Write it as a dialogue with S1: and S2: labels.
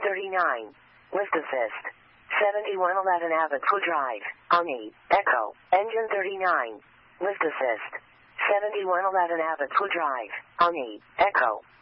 S1: 39. Lift assist. 7111 Abbotswood Drive. Omni. Echo. Engine 39. Lift assist. 7111 Abbotswood Drive. Omni. Echo.